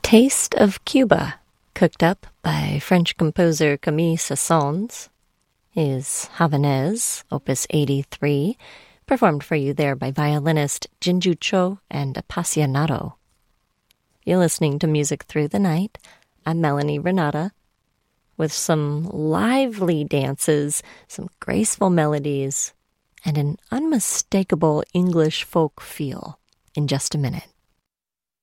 Taste of Cuba, cooked up by French composer Camille Saint-Saëns, is Havanese, Opus 83, performed for you there by violinist Jinju Cho and Appassionato. You're listening to Music Through the Night. I'm Melanie Renata, with some lively dances, some graceful melodies, and an unmistakable English folk feel in just a minute.